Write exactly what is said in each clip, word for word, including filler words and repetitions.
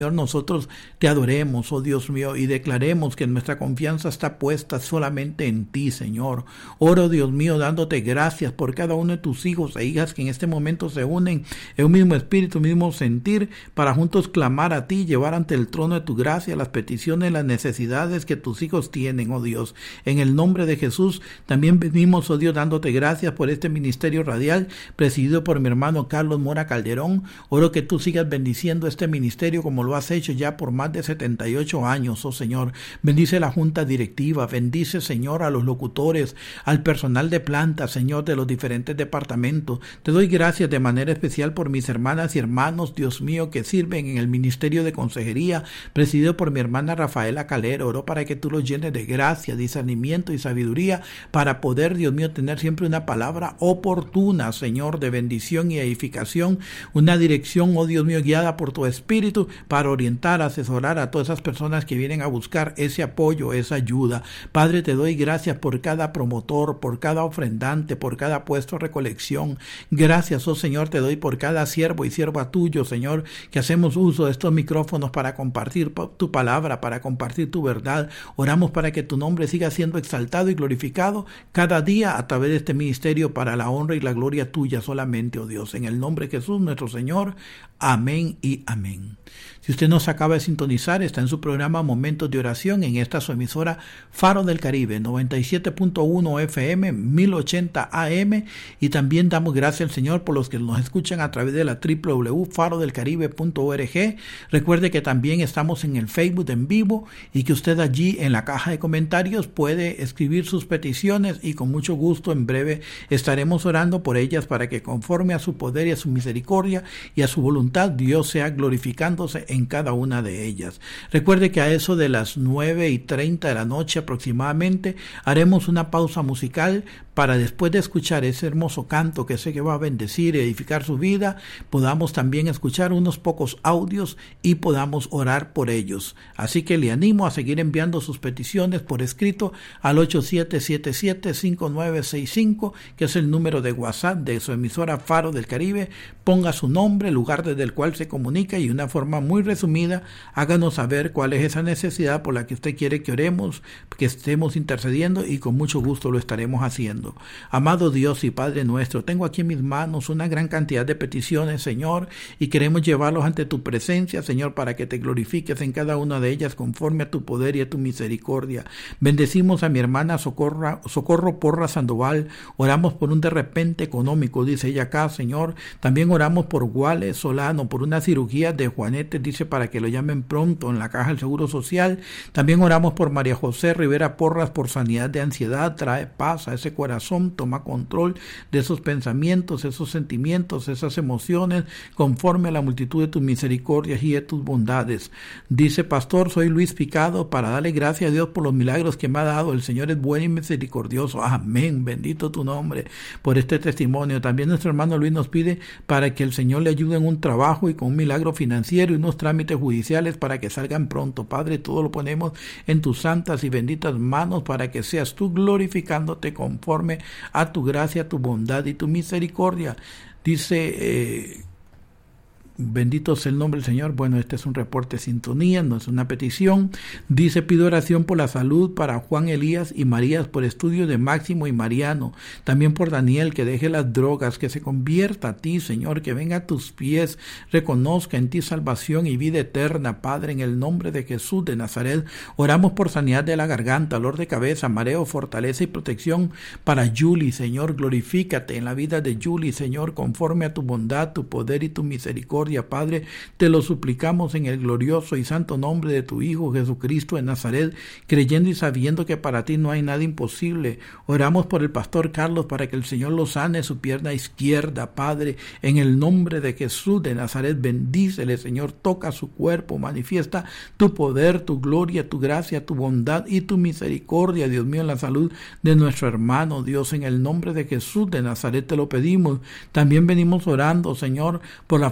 Señor, nosotros te adoremos, oh Dios mío, y declaremos que nuestra confianza está puesta solamente en ti, Señor. Oro, Dios mío, dándote gracias por cada uno de tus hijos e hijas que en este momento se unen en un mismo espíritu, un mismo sentir, para juntos clamar a ti, llevar ante el trono de tu gracia las peticiones, las necesidades que tus hijos tienen, oh Dios. En el nombre de Jesús, también venimos, oh Dios, dándote gracias por este ministerio radial presidido por mi hermano Carlos Mora Calderón. Oro que tú sigas bendiciendo este ministerio como lo has hecho ya por más de setenta y ocho años, oh Señor. Bendice la junta directiva, bendice, Señor, a los locutores, al personal de planta, Señor, de los diferentes departamentos. Te doy gracias de manera especial por mis hermanas y hermanos, Dios mío, que sirven en el ministerio de consejería, presidido por mi hermana Rafaela Calero. Oro para que tú los llenes de gracia, discernimiento y sabiduría para poder, Dios mío, tener siempre una palabra oportuna, Señor, de bendición y edificación, una dirección, oh Dios mío, guiada por tu Espíritu, para orientar, asesorar a todas esas personas que vienen a buscar ese apoyo, esa ayuda. Padre, te doy gracias por cada promotor, por cada ofrendante, por cada puesto de recolección. Gracias, oh Señor, te doy por cada siervo y sierva tuyo, Señor, que hacemos uso de estos micrófonos para compartir tu palabra, para compartir tu verdad. Oramos para que tu nombre siga siendo exaltado y glorificado cada día a través de este ministerio para la honra y la gloria tuya solamente, oh Dios. En el nombre de Jesús, nuestro Señor. Amén y amén. Si usted nos acaba de sintonizar, está en su programa Momentos de Oración en esta su emisora Faro del Caribe, noventa y siete punto uno F M, mil ochenta A M, y también damos gracias al Señor por los que nos escuchan a través de la doble u doble u doble u punto faro del caribe punto org. Recuerde que también estamos en el Facebook en vivo y que usted allí en la caja de comentarios puede escribir sus peticiones y con mucho gusto en breve estaremos orando por ellas para que conforme a su poder y a su misericordia y a su voluntad Dios sea glorificándose en cada una de ellas. Recuerde que a eso de las nueve y treinta de la noche aproximadamente haremos una pausa musical para después de escuchar ese hermoso canto que sé que va a bendecir y edificar su vida, podamos también escuchar unos pocos audios y podamos orar por ellos. Así que le animo a seguir enviando sus peticiones por escrito al ocho siete siete siete, cinco nueve seis cinco, que es el número de WhatsApp de su emisora Faro del Caribe. Ponga su nombre, el lugar desde el cual se comunica y de una forma muy resumida háganos saber cuál es esa necesidad por la que usted quiere que oremos, que estemos intercediendo, y con mucho gusto lo estaremos haciendo. Amado Dios y Padre nuestro, tengo aquí en mis manos una gran cantidad de peticiones, Señor, y queremos llevarlos ante tu presencia, Señor, para que te glorifiques en cada una de ellas conforme a tu poder y a tu misericordia. Bendecimos a mi hermana Socorro, Socorro Porra Sandoval. Oramos por un de repente económico, dice ella acá, Señor. También oramos por Guale Solano, por una cirugía de Juanete, dice, para que lo llamen pronto en la caja del Seguro Social. También oramos por María José Rivera Porras, por sanidad de ansiedad. Trae paz a ese corazón. Toma control de esos pensamientos, esos sentimientos, esas emociones, conforme a la multitud de tus misericordias y de tus bondades. Dice, pastor, soy Luis Picado, para darle gracias a Dios por los milagros que me ha dado. El Señor es bueno y misericordioso. Amén. Bendito tu nombre por este testimonio. También nuestro hermano Luis nos pide para que el Señor le ayude en un trabajo y con un milagro financiero y unos trámites judiciales para que salgan pronto. Padre, todo lo ponemos en tus santas y benditas manos para que seas tú glorificándote conforme a tu gracia, tu bondad y tu misericordia. Dice, eh, bendito sea el nombre del Señor. Bueno, este es un reporte de sintonía, no es una petición. Dice, pido oración por la salud para Juan Elías y Marías, por estudio de Máximo y Mariano. También por Daniel, que deje las drogas, que se convierta a ti, Señor, que venga a tus pies, reconozca en ti salvación y vida eterna, Padre, en el nombre de Jesús de Nazaret. Oramos por sanidad de la garganta, dolor de cabeza, mareo, fortaleza y protección para Julie, Señor. Glorifícate en la vida de Julie, Señor, conforme a tu bondad, tu poder y tu misericordia. Padre, te lo suplicamos en el glorioso y santo nombre de tu Hijo Jesucristo de Nazaret, creyendo y sabiendo que para ti no hay nada imposible. Oramos por el pastor Carlos para que el Señor lo sane su pierna izquierda, Padre, en el nombre de Jesús de Nazaret. Bendícele, Señor, toca su cuerpo, manifiesta tu poder, tu gloria, tu gracia, tu bondad y tu misericordia, Dios mío, en la salud de nuestro hermano. Dios, en el nombre de Jesús de Nazaret te lo pedimos. También venimos orando, Señor, por la familia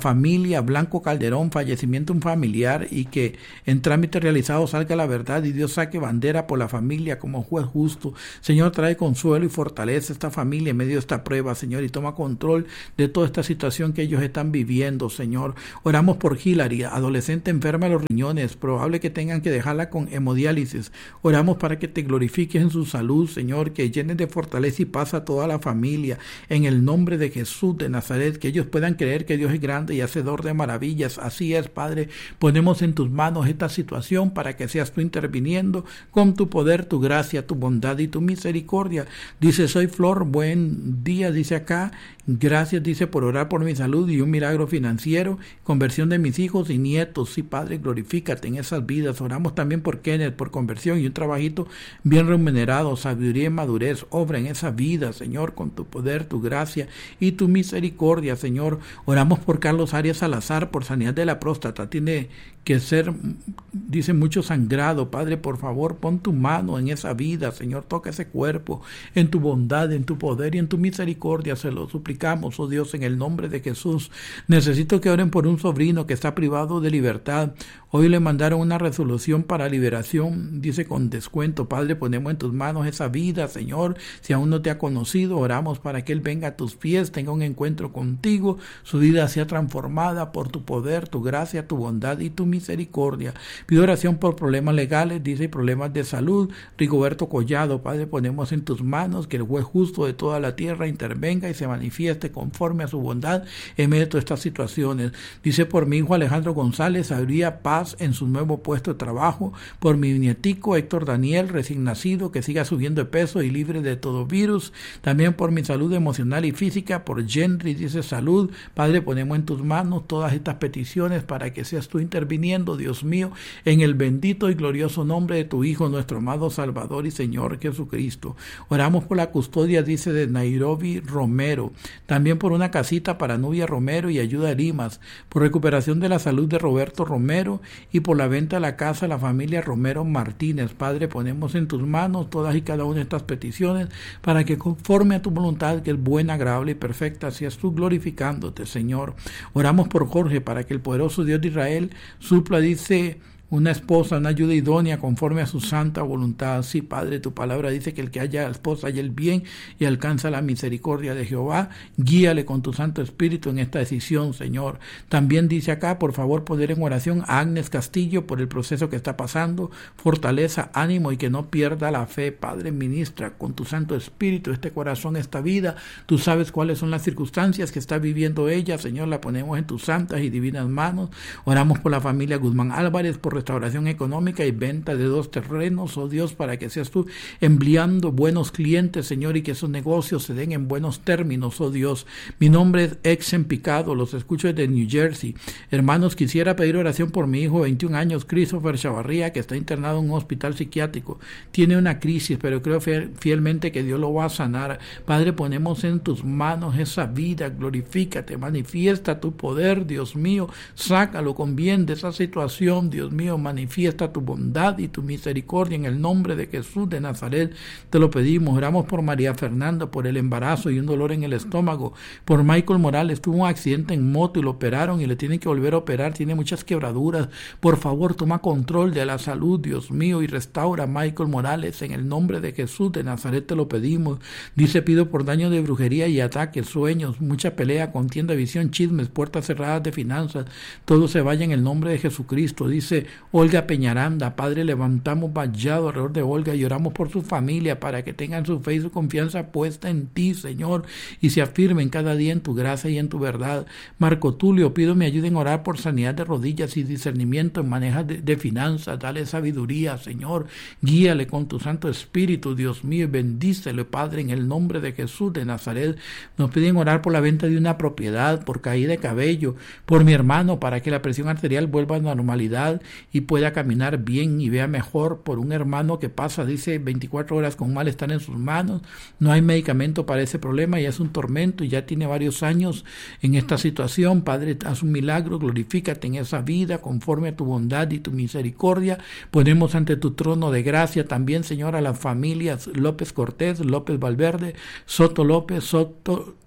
familia Blanco Calderón, fallecimiento de un familiar, y que en trámite realizado salga la verdad y Dios saque bandera por la familia como juez justo. Señor, trae consuelo y fortalece a esta familia en medio de esta prueba, Señor, y toma control de toda esta situación que ellos están viviendo, Señor. Oramos por Hilary, adolescente enferma de los riñones, probable que tengan que dejarla con hemodiálisis. Oramos para que te glorifiques en su salud, Señor, que llenes de fortaleza y paz a toda la familia, en el nombre de Jesús de Nazaret, que ellos puedan creer que Dios es grande y hacedor de maravillas. Así es, Padre, ponemos en tus manos esta situación para que seas tú interviniendo con tu poder, tu gracia, tu bondad y tu misericordia. Dice, soy Flor, buen día, dice acá. Gracias, dice, por orar por mi salud y un milagro financiero, conversión de mis hijos y nietos. Sí, Padre, glorifícate en esas vidas. Oramos también por Kenneth, por conversión y un trabajito bien remunerado, sabiduría y madurez. Obra en esa vida, Señor, con tu poder, tu gracia y tu misericordia, Señor. Oramos por Carlos Arias Salazar, por sanidad de la próstata. Tiene que ser, dice, mucho sangrado. Padre, por favor, pon tu mano en esa vida, Señor. Toca ese cuerpo en tu bondad, en tu poder y en tu misericordia. Se lo suplicamos, oh Dios, en el nombre de Jesús. Necesito que oren por un sobrino que está privado de libertad. Hoy le mandaron una resolución para liberación, dice, con descuento. Padre, ponemos en tus manos esa vida, Señor. Si aún no te ha conocido, oramos para que él venga a tus pies, tenga un encuentro contigo, su vida sea transformada por tu poder, tu gracia, tu bondad y tu misericordia. Pido oración por problemas legales, dice, y problemas de salud. Rigoberto Collado, Padre, ponemos en tus manos que el juez justo de toda la tierra intervenga y se manifieste conforme a su bondad en medio de todas estas situaciones. Dice, por mi hijo Alejandro González, habría paz en su nuevo puesto de trabajo. Por mi nietico Héctor Daniel, recién nacido, que siga subiendo de peso y libre de todo virus. También por mi salud emocional y física. Por Henry, dice, salud. Padre, ponemos en tus manos todas estas peticiones para que seas tú interviniendo, Dios mío, en el bendito y glorioso nombre de tu Hijo, nuestro amado Salvador y Señor Jesucristo. Oramos por la custodia, dice, de Nairobi Romero. También por una casita para Nubia Romero y ayuda a Limas. Por recuperación de la salud de Roberto Romero y por la venta de la casa a la familia Romero Martínez. Padre, ponemos en tus manos todas y cada una de estas peticiones para que conforme a tu voluntad, que es buena, agradable y perfecta, seas tú glorificándote, Señor. Oramos por Jorge para que el poderoso Dios de Israel supla, dice, una esposa, una ayuda idónea conforme a su santa voluntad. Sí, Padre, tu palabra dice que el que haya esposa haya el bien y alcanza la misericordia de Jehová. Guíale con tu Santo Espíritu en esta decisión, Señor. También dice acá, por favor, poner en oración a Agnes Castillo por el proceso que está pasando. Fortaleza, ánimo y que no pierda la fe. Padre, ministra con tu Santo Espíritu este corazón, esta vida. Tú sabes cuáles son las circunstancias que está viviendo ella, Señor. La ponemos en tus santas y divinas manos. Oramos por la familia Guzmán Álvarez, por restauración económica y venta de dos terrenos, oh Dios, para que seas tú enviando buenos clientes, Señor, y que esos negocios se den en buenos términos, oh Dios. Mi nombre es Exen Picado, los escucho desde New Jersey. Hermanos, quisiera pedir oración por mi hijo, veintiún años, Christopher Chavarría, que está internado en un hospital psiquiátrico. Tiene una crisis, pero creo fielmente que Dios lo va a sanar. Padre, ponemos en tus manos esa vida, glorifícate, manifiesta tu poder, Dios mío, sácalo con bien de esa situación, Dios mío. Manifiesta tu bondad y tu misericordia en el nombre de Jesús de Nazaret. Te lo pedimos. Oramos por María Fernanda, por el embarazo y un dolor en el estómago. Por Michael Morales, tuvo un accidente en moto y lo operaron y le tienen que volver a operar. Tiene muchas quebraduras. Por favor, toma control de la salud, Dios mío, y restaura a Michael Morales en el nombre de Jesús de Nazaret. Te lo pedimos. Dice, pido por daño de brujería y ataques, sueños, mucha pelea, contienda, visión, chismes, puertas cerradas de finanzas. Todo se vaya en el nombre de Jesucristo. Dice Olga Peñaranda, Padre, levantamos vallado alrededor de Olga y oramos por su familia para que tengan su fe y su confianza puesta en ti, Señor, y se afirmen cada día en tu gracia y en tu verdad. Marco Tulio, pido me ayuden a orar por sanidad de rodillas y discernimiento en manejo de, de finanzas. Dale sabiduría, Señor, guíale con tu Santo Espíritu, Dios mío, y bendícele, Padre, en el nombre de Jesús de Nazaret. Nos piden orar por la venta de una propiedad, por caída de cabello, por mi hermano, para que la presión arterial vuelva a normalidad y pueda caminar bien y vea mejor. Por un hermano que pasa, dice, veinticuatro horas con malestar en sus manos, no hay medicamento para ese problema y es un tormento y ya tiene varios años en esta situación. Padre, haz un milagro, glorifícate en esa vida conforme a tu bondad y tu misericordia. Ponemos ante tu trono de gracia también, Señor, a las familias López Cortés, López Valverde, Soto López, Soto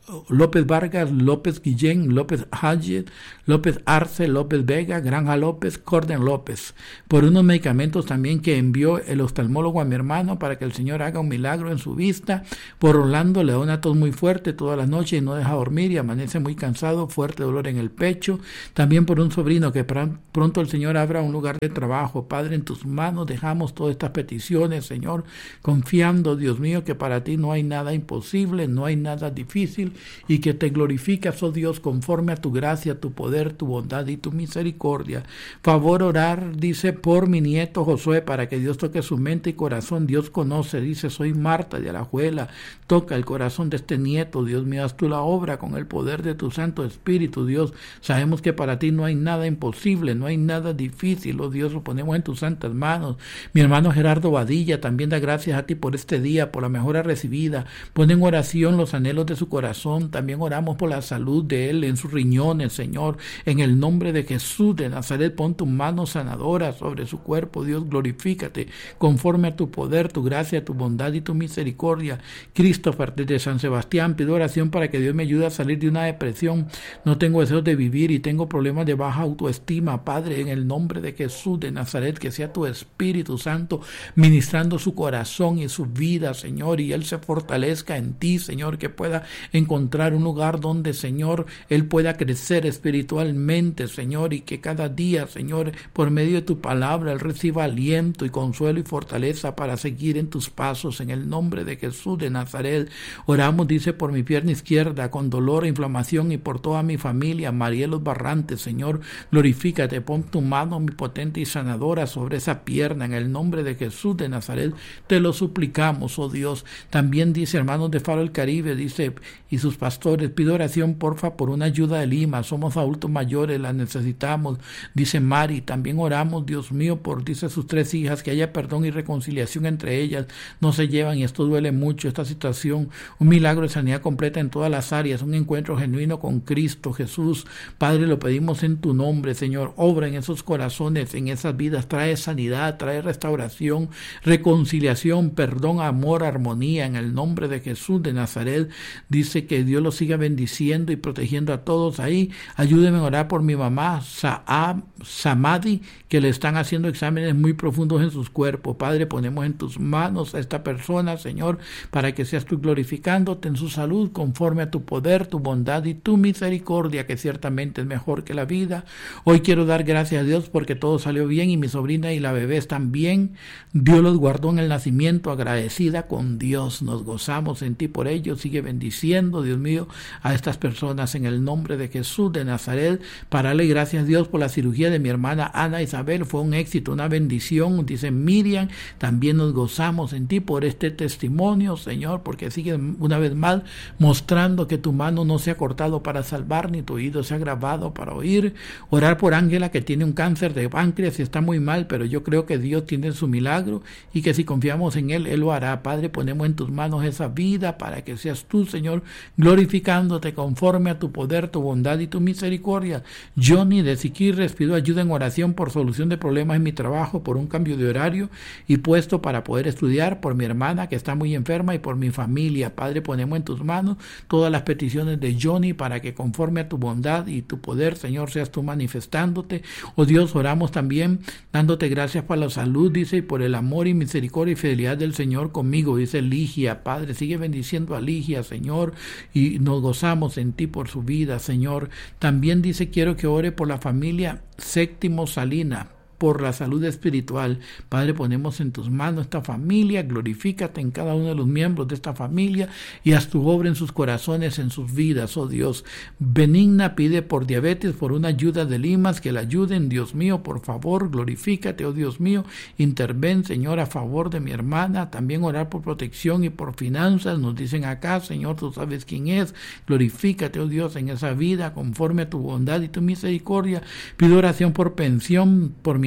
López Vargas, López Guillén, López Hayet, López Arce, López Vega, Granja López, Corden López, por unos medicamentos también que envió el oftalmólogo a mi hermano para que el Señor haga un milagro en su vista. Por Orlando, le da una tos muy fuerte toda la noche y no deja dormir y amanece muy cansado, fuerte dolor en el pecho. También por un sobrino que pronto el Señor abra un lugar de trabajo. Padre, en tus manos dejamos todas estas peticiones, Señor, confiando, Dios mío, que para ti no hay nada imposible, no hay nada difícil, y que te glorificas, oh Dios, conforme a tu gracia, tu poder, tu bondad y tu misericordia. Favor orar, dice, por mi nieto Josué, para que Dios toque su mente y corazón. Dios conoce, dice, soy Marta de Alajuela, toca el corazón de este nieto, Dios mío, haz tú la obra con el poder de tu Santo Espíritu, Dios. Sabemos que para ti no hay nada imposible, no hay nada difícil, oh Dios, lo ponemos en tus santas manos. Mi hermano Gerardo Badilla también da gracias a ti por este día, por la mejora recibida. Pone en oración los anhelos de su corazón. También oramos por la salud de él en sus riñones, Señor. En el nombre de Jesús de Nazaret, pon tu mano sanadora sobre su cuerpo. Dios, glorifícate conforme a tu poder, tu gracia, tu bondad y tu misericordia. Christopher desde San Sebastián, pido oración para que Dios me ayude a salir de una depresión. No tengo deseos de vivir y tengo problemas de baja autoestima. Padre, en el nombre de Jesús de Nazaret, que sea tu Espíritu Santo ministrando su corazón y su vida, Señor, y él se fortalezca en ti, Señor, que pueda encontrar un lugar donde, Señor, él pueda crecer espiritualmente, Señor, y que cada día, Señor, por medio de tu palabra, él reciba aliento y consuelo y fortaleza para seguir en tus pasos, en el nombre de Jesús de Nazaret. Oramos, dice, por mi pierna izquierda, con dolor e inflamación, y por toda mi familia, Marielos Barrantes, Señor, glorifícate, pon tu mano omnipotente y sanadora sobre esa pierna, en el nombre de Jesús de Nazaret, te lo suplicamos, oh Dios. También dice, hermanos de Faro del Caribe, dice, y sus pastores, pido oración, porfa, por una ayuda de Lima, somos adultos mayores, la necesitamos, dice Mari. También oramos, Dios mío, por, dice, sus tres hijas, que haya perdón y reconciliación entre ellas, no se llevan y esto duele mucho, esta situación, un milagro de sanidad completa en todas las áreas, un encuentro genuino con Cristo Jesús. Padre, lo pedimos en tu nombre, Señor, obra en esos corazones, en esas vidas, trae sanidad, trae restauración, reconciliación, perdón, amor, armonía, en el nombre de Jesús de Nazaret. Dice que Dios los siga bendiciendo y protegiendo a todos ahí. Ayúdeme a orar por mi mamá, Saab, Samadi, que le están haciendo exámenes muy profundos en sus cuerpos. Padre, ponemos en tus manos a esta persona, Señor, para que seas tú glorificándote en su salud conforme a tu poder, tu bondad y tu misericordia, que ciertamente es mejor que la vida. Hoy quiero dar gracias a Dios porque todo salió bien y mi sobrina y la bebé están bien. Dios los guardó en el nacimiento, agradecida con Dios. Nos gozamos en ti por ello. Sigue bendiciendo, Dios mío, a estas personas en el nombre de Jesús de Nazaret. Para darle gracias a Dios por la cirugía de mi hermana Ana Isabel, fue un éxito, una bendición, dice Miriam. También nos gozamos en ti por este testimonio, Señor, porque sigue una vez más mostrando que tu mano no se ha cortado para salvar, ni tu oído se ha grabado para oír. Orar por Ángela, que tiene un cáncer de páncreas y está muy mal, pero yo creo que Dios tiene su milagro y que si confiamos en Él, Él lo hará. Padre, ponemos en tus manos esa vida para que seas tú, Señor, glorificándote conforme a tu poder, tu bondad y tu misericordia. Johnny de Siquirres, pido ayuda en oración por solución de problemas en mi trabajo, por un cambio de horario y puesto para poder estudiar, por mi hermana que está muy enferma y por mi familia. Padre, ponemos en tus manos todas las peticiones de Johnny para que conforme a tu bondad y tu poder, Señor, seas tú manifestándote. Oh Dios, oramos también dándote gracias por la salud, dice, y por el amor y misericordia y fidelidad del Señor conmigo, dice Ligia. Padre, sigue bendiciendo a Ligia, Señor, y nos gozamos en ti por su vida, Señor. También dice, quiero que ore por la familia Séptimo Salina, por la salud espiritual. Padre, ponemos en tus manos esta familia, glorifícate en cada uno de los miembros de esta familia y haz tu obra en sus corazones, en sus vidas, oh Dios. Benigna pide por diabetes, por una ayuda de Limas, que la ayuden, Dios mío, por favor, glorifícate, oh Dios mío, interven, Señor, a favor de mi hermana. También orar por protección y por finanzas, nos dicen acá, Señor, tú sabes quién es, glorifícate, oh Dios, en esa vida, conforme a tu bondad y tu misericordia. Pido oración por pensión, por mi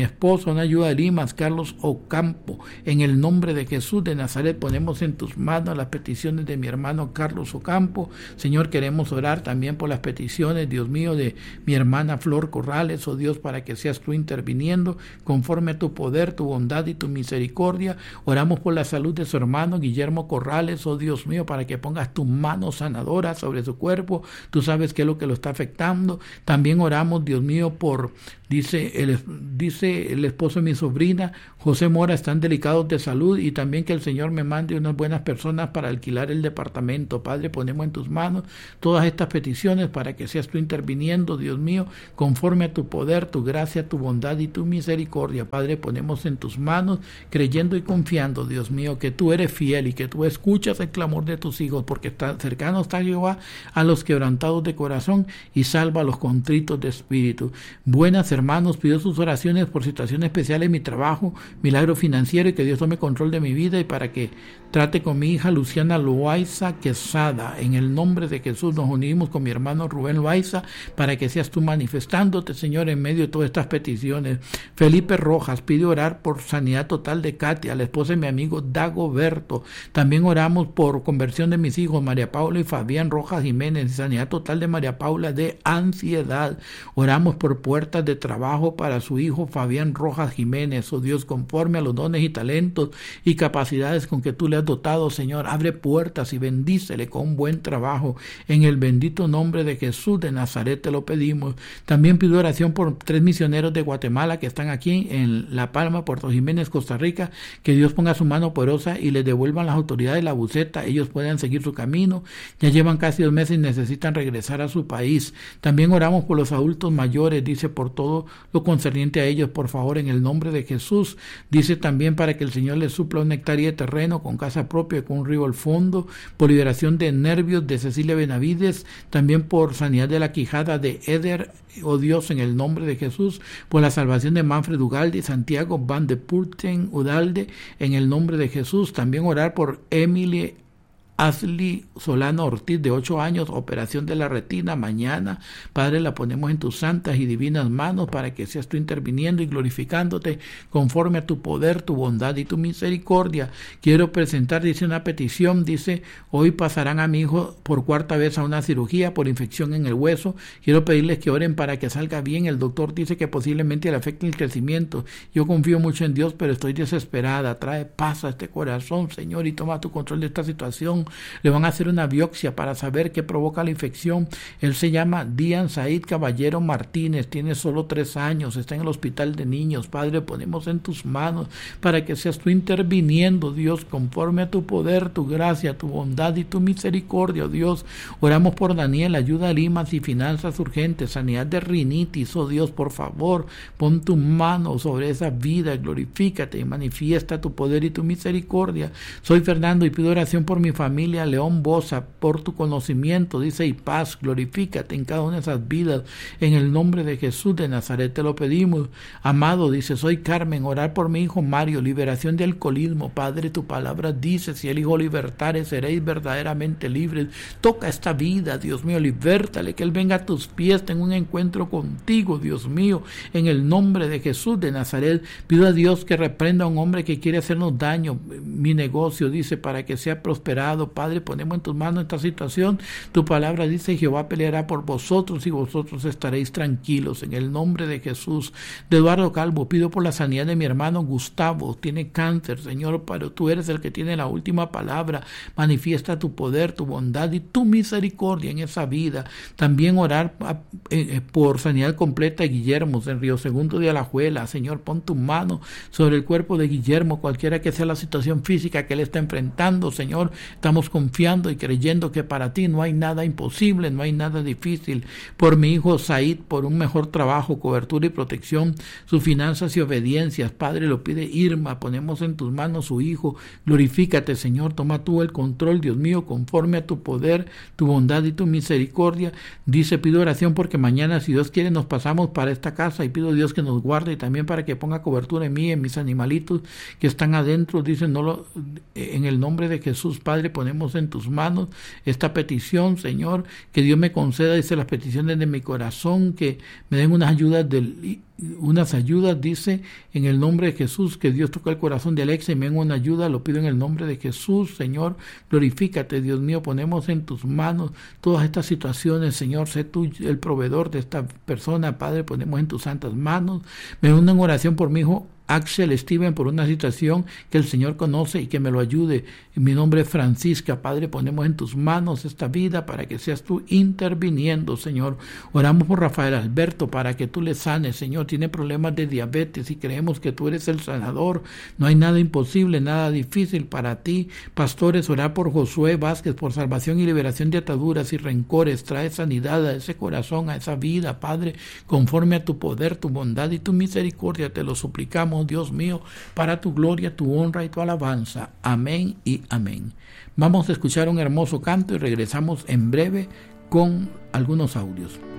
esposo, una ayuda de Limas, Carlos Ocampo. En el nombre de Jesús de Nazaret ponemos en tus manos las peticiones de mi hermano Carlos Ocampo. Señor, queremos orar también por las peticiones, Dios mío, de mi hermana Flor Corrales, oh Dios, para que seas tú interviniendo conforme a tu poder, tu bondad y tu misericordia. Oramos por la salud de su hermano Guillermo Corrales, oh Dios mío, para que pongas tu mano sanadora sobre su cuerpo. Tú sabes qué es lo que lo está afectando. También oramos, Dios mío, por, dice el, dice el esposo de mi sobrina, José Mora, están delicados de salud, y también que el Señor me mande unas buenas personas para alquilar el departamento. Padre, ponemos en tus manos todas estas peticiones para que seas tú interviniendo, Dios mío, conforme a tu poder, tu gracia, tu bondad y tu misericordia. Padre, ponemos en tus manos, creyendo y confiando, Dios mío, que tú eres fiel y que tú escuchas el clamor de tus hijos, porque está cercano está Jehová a los quebrantados de corazón y salva a los contritos de espíritu. Buenas, hermanos, pido sus oraciones por situaciones especiales en mi trabajo, milagro financiero, y que Dios tome control de mi vida, y para que trate con mi hija Luciana Loaiza Quesada. En el nombre de Jesús nos unimos con mi hermano Rubén Loaiza para que seas tú manifestándote, Señor, en medio de todas estas peticiones. Felipe Rojas pide orar por sanidad total de Katia, la esposa de mi amigo Dagoberto. También oramos por conversión de mis hijos María Paula y Fabián Rojas Jiménez, sanidad total de María Paula de ansiedad. Oramos por puertas de trabajo para su hijo Fabián Rojas Jiménez. Oh Dios, conforme a los dones y talentos y capacidades con que tú le has dotado, Señor, abre puertas y bendícele con un buen trabajo. En el bendito nombre de Jesús de Nazaret te lo pedimos. También pido oración por tres misioneros de Guatemala que están aquí en La Palma, Puerto Jiménez, Costa Rica. Que Dios ponga su mano poderosa y les devuelvan las autoridades la buceta. Ellos puedan seguir su camino. Ya llevan casi dos meses y necesitan regresar a su país. También oramos por los adultos mayores, dice, por todo lo concerniente a ellos, por favor, en el nombre de Jesús. Dice también para que el Señor les supla una hectárea de terreno con casa propia, con un río al fondo, por liberación de nervios de Cecilia Benavides, también por sanidad de la quijada de Eder, oh Dios, en el nombre de Jesús, por la salvación de Manfred Ugalde y Santiago Van de Purten Udalde, en el nombre de Jesús. También orar por Emily Ashley Solano Ortiz, de ocho años, operación de la retina mañana. Padre, la ponemos en tus santas y divinas manos para que seas tú interviniendo y glorificándote conforme a tu poder, tu bondad y tu misericordia. Quiero presentar, dice, una petición, dice, hoy pasarán a mi hijo por cuarta vez a una cirugía por infección en el hueso. Quiero pedirles que oren para que salga bien. El doctor dice que posiblemente le afecte el crecimiento. Yo confío mucho en Dios, pero estoy desesperada. Trae paz a este corazón, Señor, y toma tu control de esta situación. Le van a hacer una biopsia para saber qué provoca la infección. Él se llama Dian Said Caballero Martínez, tiene solo tres años, está en el hospital de niños. Padre, ponemos en tus manos para que seas tú interviniendo, Dios, conforme a tu poder, tu gracia, tu bondad y tu misericordia, Dios. Oramos por Daniel, ayuda a Limas y finanzas urgentes, sanidad de rinitis, oh Dios, por favor, pon tu mano sobre esa vida, glorifícate y manifiesta tu poder y tu misericordia. Soy Fernando y pido oración por mi familia, León Bosa, por tu conocimiento, dice, y paz, glorifícate en cada una de esas vidas, en el nombre de Jesús de Nazaret te lo pedimos. Amado, dice, soy Carmen, orar por mi hijo Mario, liberación de alcoholismo. Padre, tu palabra dice, si el Hijo libertare, seréis verdaderamente libres. Toca esta vida, Dios mío, libértale, que él venga a tus pies, tenga un encuentro contigo, Dios mío, en el nombre de Jesús de Nazaret. Pido a Dios que reprenda a un hombre que quiere hacernos daño, mi negocio, dice, para que sea prosperado. Padre, ponemos en tus manos esta situación. Tu palabra dice, Jehová peleará por vosotros y vosotros estaréis tranquilos. En el nombre de Jesús. De Eduardo Calvo, pido por la sanidad de mi hermano Gustavo, tiene cáncer, Señor, pero tú eres el que tiene la última palabra. Manifiesta tu poder, tu bondad y tu misericordia en esa vida. También orar eh, por sanidad completa de Guillermo en Río Segundo de Alajuela. Señor, pon tu mano sobre el cuerpo de Guillermo, cualquiera que sea la situación física que él está enfrentando, Señor. Estamos confiando y creyendo que para ti no hay nada imposible, no hay nada difícil. Por mi hijo Said, por un mejor trabajo, cobertura y protección, sus finanzas y obediencias. Padre, lo pide Irma, ponemos en tus manos su hijo. Glorifícate, Señor, toma tú el control, Dios mío, conforme a tu poder, tu bondad y tu misericordia. Dice, pido oración porque mañana, si Dios quiere, nos pasamos para esta casa y pido a Dios que nos guarde y también para que ponga cobertura en mí, en mis animalitos que están adentro. Dice, no lo, en el nombre de Jesús, Padre, ponemos en tus manos esta petición, Señor, que Dios me conceda, dice, las peticiones de mi corazón, que me den unas ayudas del unas ayudas, dice, en el nombre de Jesús, que Dios toca el corazón de Alexa y me den una ayuda, lo pido en el nombre de Jesús, Señor, glorifícate, Dios mío, ponemos en tus manos todas estas situaciones, Señor, sé tú el proveedor de esta persona, Padre, ponemos en tus santas manos, me uno en oración por mi hijo Axel Steven, por una situación que el Señor conoce y que me lo ayude. En mi nombre es Francisca, Padre, ponemos en tus manos esta vida para que seas tú interviniendo, Señor. Oramos por Rafael Alberto para que tú le sanes, Señor. Tiene problemas de diabetes y creemos que tú eres el sanador. No hay nada imposible, nada difícil para ti. Pastores, orar por Josué Vázquez, por salvación y liberación de ataduras y rencores. Trae sanidad a ese corazón, a esa vida, Padre, conforme a tu poder, tu bondad y tu misericordia. Te lo suplicamos, Dios mío, para tu gloria, tu honra y tu alabanza. Amén y amén. Vamos a escuchar un hermoso canto y regresamos en breve con algunos audios.